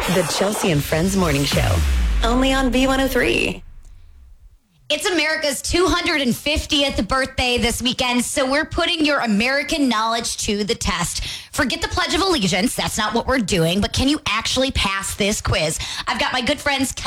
The Chelsea and Friends Morning Show. Only on B103. It's America's 250th birthday this weekend, so we're putting your American knowledge to the test. Forget the Pledge of Allegiance. That's not what we're doing, but can you actually pass this quiz? I've got my good friends